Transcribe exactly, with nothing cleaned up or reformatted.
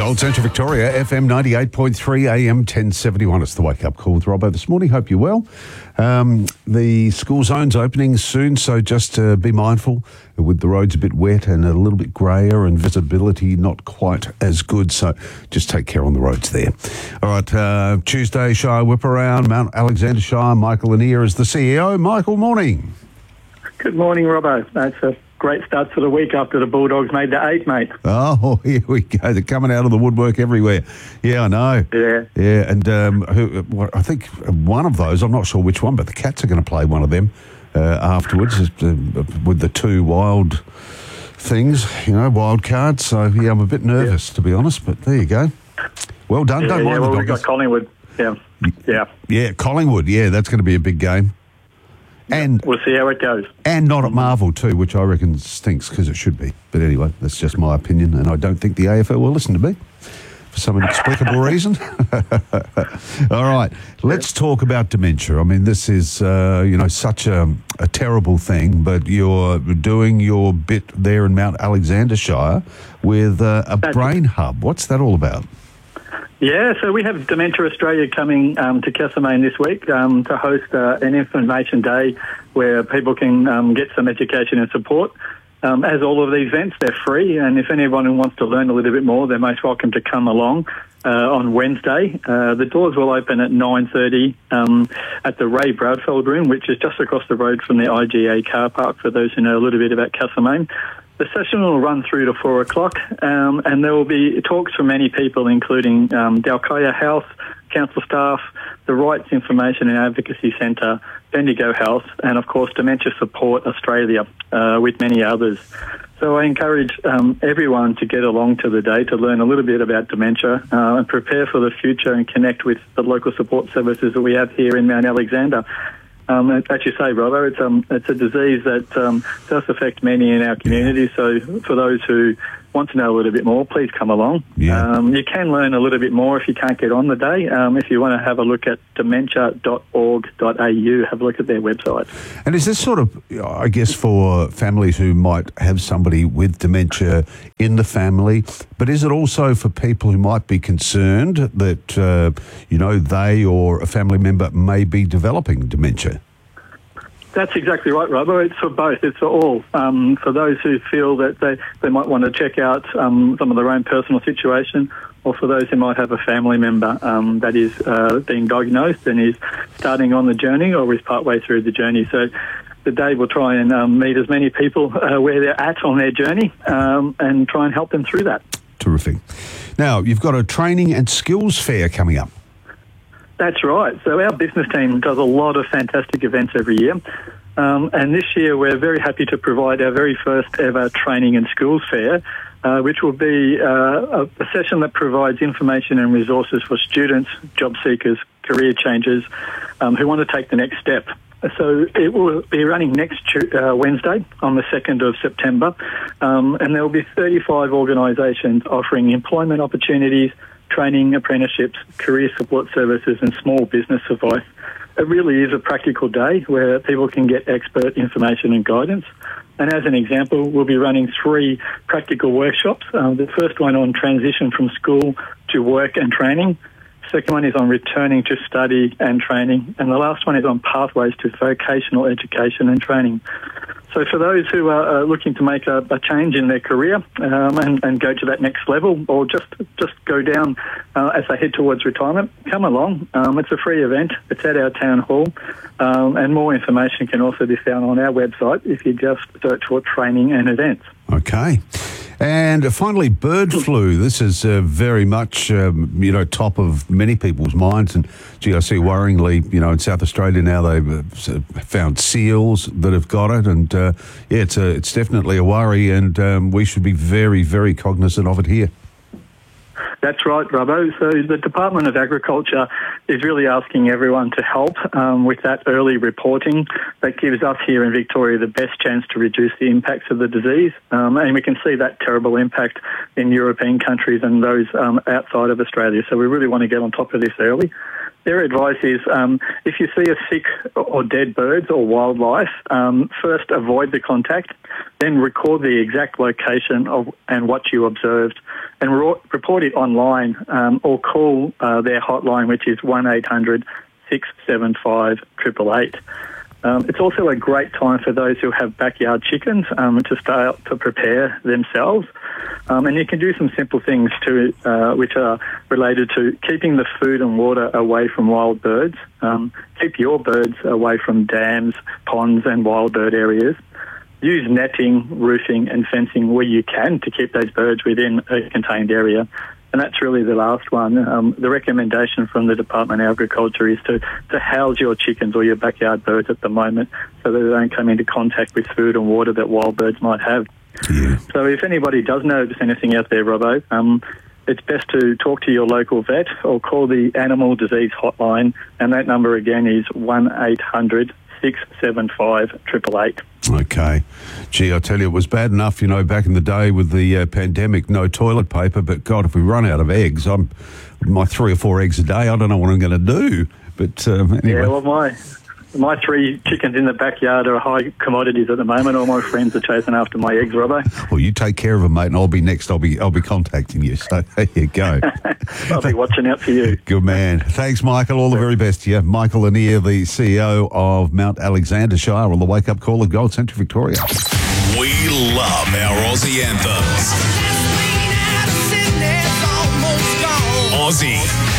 Gold Central Victoria, F M ninety-eight point three, A M ten seventy-one. It's the Wake Up Call with Robbo this morning. Hope you're well. Um, the school zone's opening soon, so just uh, be mindful with the roads a bit wet and a little bit greyer and visibility not quite as good, so just take care on the roads there. All right, uh, Tuesday, Shire Whip Around, Mount Alexander Shire. Michael Lanier is the C E O. Michael, morning. Good morning, Robbo. That's a great start to the week after the Bulldogs made the eight, mate. Oh, here we go. They're coming out of the woodwork everywhere. Yeah, I know. Yeah. Yeah, and um, who, what, I think one of those, I'm not sure which one, but the Cats are going to play one of them uh, afterwards uh, with the two wild things, you know, wild cards. So, yeah, I'm a bit nervous, yeah. to be honest, but there you go. Well done. Yeah, Don't yeah, mind well, the we've got Collingwood. Yeah. Yeah. Yeah, Collingwood. Yeah, that's going to be a big game. And we'll see how it goes. And not at Marvel too, which I reckon stinks because it should be. But anyway, that's just my opinion, and I don't think the A F L will listen to me for some inexplicable reason. All right, let's talk about dementia. I mean, this is, uh, you know, such a, a terrible thing, but you're doing your bit there in Mount Alexander Shire with uh, a that's brain hub. What's that all about? Yeah, so we have Dementia Australia coming um, to Castlemaine this week um, to host uh, an information day where people can um, get some education and support. Um, as all of these events, they're free, and if anyone who wants to learn a little bit more, they're most welcome to come along uh, on Wednesday. Uh, the doors will open at nine thirty um, at the Ray Broadfeld Room, which is just across the road from the I G A car park, for those who know a little bit about Castlemaine. The session will run through to four o'clock, um, and there will be talks from many people, including um, Dalkaya Health, council staff, the Rights Information and Advocacy Centre, Bendigo Health, and of course Dementia Support Australia, uh, with many others. So I encourage um, everyone to get along to the day to learn a little bit about dementia uh, and prepare for the future and connect with the local support services that we have here in Mount Alexander. Um, as you say, Robbo, it's, um, it's a disease that um, does affect many in our community. So for those who want to know a little bit more, please come along. Yeah. Um, you can learn a little bit more if you can't get on the day. Um, if you want to have a look at dementia dot org dot a u, have a look at their website. And is this sort of, I guess, for families who might have somebody with dementia in the family, but is it also for people who might be concerned that, uh, you know, they or a family member may be developing dementia? That's exactly right, Robbo. It's for both. It's for all. Um, for those who feel that they, they might want to check out um, some of their own personal situation, or for those who might have a family member um, that is uh, being diagnosed and is starting on the journey or is partway through the journey. So the day will try and um, meet as many people uh, where they're at on their journey um, and try and help them through that. Terrific. Now, you've got a training and skills fair coming up. That's right. So our business team does a lot of fantastic events every year. Um, and this year we're very happy to provide our very first ever training and skills fair, uh, which will be uh, a, a session that provides information and resources for students, job seekers, career changers um, who want to take the next step. So it will be running next uh, Wednesday on the second of September, um, and there will be thirty-five organisations offering employment opportunities, training, apprenticeships, career support services and small business advice. It really is a practical day where people can get expert information and guidance. And as an example, we'll be running three practical workshops. Um, the first one on transition from school to work and training. Second one is on returning to study and training. And the last one is on pathways to vocational education and training. So for those who are uh, looking to make a, a change in their career um, and, and go to that next level, or just just go down uh, as they head towards retirement, come along. Um, it's a free event. It's at our town hall. Um, and more information can also be found on our website if you just search for training and events. Okay. And finally, bird flu. This is uh, very much, um, you know, top of many people's minds. And, gee, I see worryingly, you know, in South Australia now they've uh, found seals that have got it. And, uh, yeah, it's, a, it's definitely a worry, and um, we should be very, very cognizant of it here. That's right, Robbo. So the Department of Agriculture is really asking everyone to help um, with that early reporting that gives us here in Victoria the best chance to reduce the impacts of the disease. Um, and we can see that terrible impact in European countries and those um, outside of Australia. So we really want to get on top of this early. Their advice is um, if you see a sick or dead birds or wildlife, um, first avoid the contact, then record the exact location of and what you observed, and re- report it online um, or call uh, their hotline, which is one eight hundred six seven five eight eight eight. Um, it's also a great time for those who have backyard chickens um, to start to prepare themselves. Um, and you can do some simple things too, uh, which are related to keeping the food and water away from wild birds. Um, keep your birds away from dams, ponds and wild bird areas. Use netting, roofing and fencing where you can to keep those birds within a contained area. And that's really the last one. Um, the recommendation from the Department of Agriculture is to, to house your chickens or your backyard birds at the moment so that they don't come into contact with food and water that wild birds might have. Yeah. So if anybody does notice anything out there, Robbo, um, it's best to talk to your local vet or call the Animal Disease Hotline, and that number again is one eight hundred six seven five eight eight eight. Okay. Gee, I tell you, it was bad enough, you know, back in the day with the uh, pandemic, no toilet paper, but God, if we run out of eggs, I'm my three or four eggs a day, I don't know what I'm going to do. But um, anyway. Yeah, well, my... My three chickens in the backyard are high commodities at the moment. All my friends are chasing after my eggs, Robbo. Well, you take care of them, mate, and I'll be next. I'll be I'll be contacting you. So there you go. I'll be watching out for you. Good man. Thanks, Michael. All the very best to you. Michael Lanier, the C E O of Mount Alexander Shire, on the Wake Up Call of Gold Central Victoria. We love our Aussie anthems. Aussie.